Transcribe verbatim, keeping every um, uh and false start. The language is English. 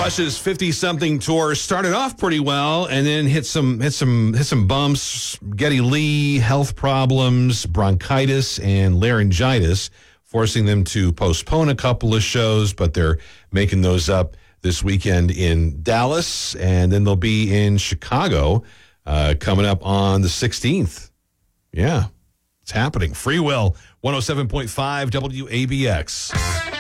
Rush's fifty-something tour started off pretty well, and then hit some hit some hit some bumps. Geddy Lee, health problems, bronchitis, and laryngitis, forcing them to postpone a couple of shows. But they're making those up this weekend in Dallas, and then they'll be in Chicago uh, coming up on the sixteenth. Yeah, it's happening. Free Will, one oh seven point five W A B X.